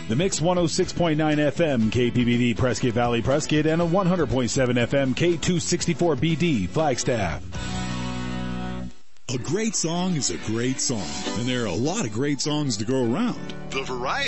The Mix 106.9 FM KPBD Prescott Valley Prescott and a 100.7 FM K264BD Flagstaff. A great song is a great song, and there are a lot of great songs to go around. The Variety